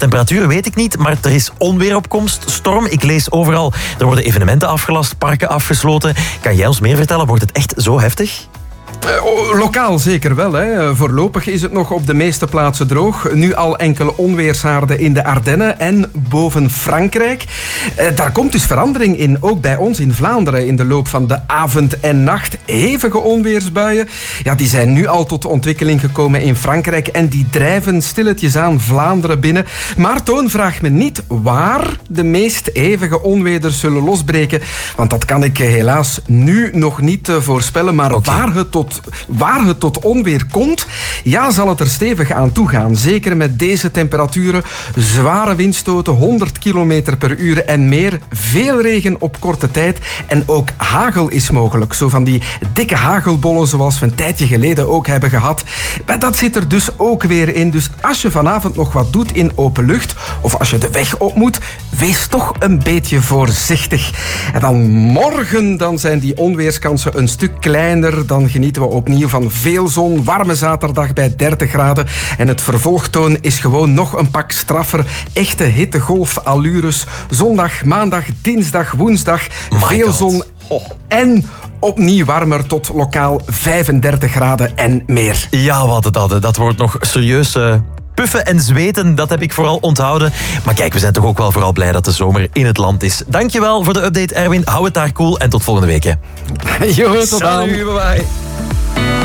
Temperaturen weet ik niet, maar er is onweer op komst, storm. Ik lees overal, er worden evenementen afgelast, parken afgesloten. Kan jij ons meer vertellen? Wordt het echt zo heftig? Lokaal zeker wel. Hè. Voorlopig is het nog op de meeste plaatsen droog. Nu al enkele onweershaarden in de Ardennen en boven Frankrijk. Daar komt dus verandering in, ook bij ons in Vlaanderen. In de loop van de avond en nacht hevige onweersbuien. Ja, die zijn nu al tot ontwikkeling gekomen in Frankrijk en die drijven stilletjes aan Vlaanderen binnen. Maar Toon, vraag me niet waar de meest hevige onweders zullen losbreken. Want dat kan ik helaas nu nog niet voorspellen. Maar waar het tot onweer komt, ja, zal het er stevig aan toegaan. Zeker met deze temperaturen, zware windstoten, 100 km per uur en meer, veel regen op korte tijd en ook hagel is mogelijk. Zo van die dikke hagelbollen zoals we een tijdje geleden ook hebben gehad. Maar dat zit er dus ook weer in. Dus als je vanavond nog wat doet in open lucht of als je de weg op moet, wees toch een beetje voorzichtig. En dan morgen dan zijn die onweerskansen een stuk kleiner. Dan genieten we opnieuw van veel zon, warme zaterdag bij 30 graden. En het vervolgtoon is gewoon nog een pak straffer. Echte hittegolf-allures. Zondag, maandag, dinsdag, woensdag. Veel zon en opnieuw warmer tot lokaal 35 graden en meer. Ja, wat dat wordt nog serieus... Puffen en zweten, dat heb ik vooral onthouden. Maar kijk, we zijn toch ook wel vooral blij dat de zomer in het land is. Dankjewel voor de update, Erwin. Hou het daar cool en tot volgende week. Hè. Jo, tot dan. Salut, bye bye.